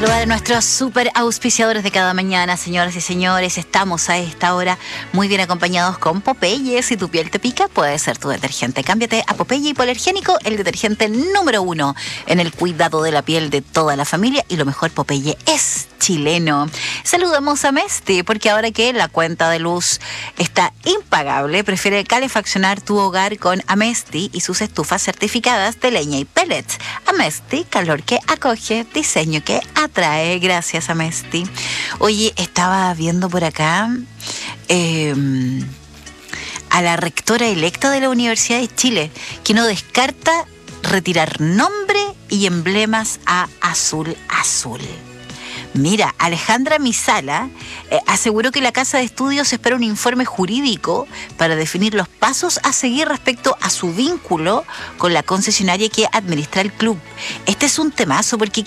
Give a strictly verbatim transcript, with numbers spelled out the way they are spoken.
saludar a nuestros super auspiciadores de cada mañana, señoras y señores. Estamos a esta hora muy bien acompañados con Popeye. Si tu piel te pica, puede ser tu detergente. Cámbiate a Popeye Hipoalergénico, el detergente número uno en el cuidado de la piel de toda la familia. Y lo mejor, Popeye es chileno. Saludamos a Mesti, porque ahora que la cuenta de luz está impagable, prefiere calefaccionar tu hogar con Amesti y sus estufas certificadas de leña y pellets. Amesti, calor que acoge, diseño que atrae. Gracias, Amesti. Oye, estaba viendo por acá eh, a la rectora electa de la Universidad de Chile, que no descarta retirar nombre y emblemas a Azul Azul. Mira, Alejandra Misala eh, aseguró que la Casa de Estudios espera un informe jurídico para definir los pasos a seguir respecto a su vínculo con la concesionaria que administra el club. Este es un temazo porque